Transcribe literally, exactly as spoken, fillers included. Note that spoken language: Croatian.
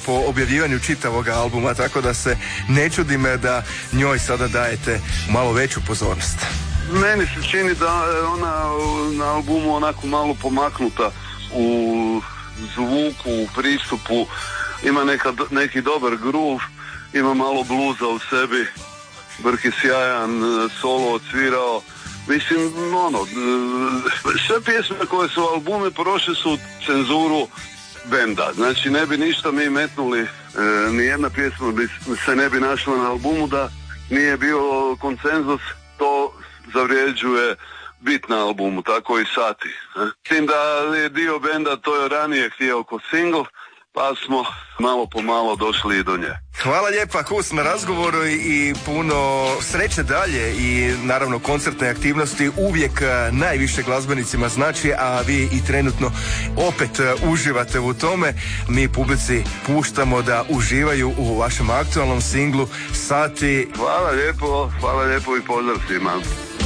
po objavljivanju čitavog albuma, tako da se ne čudi me da njoj sada dajete malo veću pozornost. Meni se čini da je ona na albumu onako malo pomaknuta u zvuku, u pristupu, ima neka, neki dobar groove, ima malo bluza u sebi, Brk je sjajan, solo odsvirao. Mislim, ono, sve pjesme koje su albume prošle su cenzuru benda, znači ne bi ništa mi metnuli, e, nijedna pjesma bi se ne bi našla na albumu da nije bio konsenzus, to zavrijeđuje bit na albumu, tako i Sati. S tim da je dio benda to je ranije htio ko single, pa smo malo po malo došli i do nje. Hvala lijepa Kus na razgovoru i puno sreće dalje i naravno koncertne aktivnosti uvijek najviše glazbenicima znači, a vi i trenutno opet uživate u tome. Mi publici puštamo da uživaju u vašem aktualnom singlu Sati. Hvala lijepo, hvala lijepo i pozdrav svima.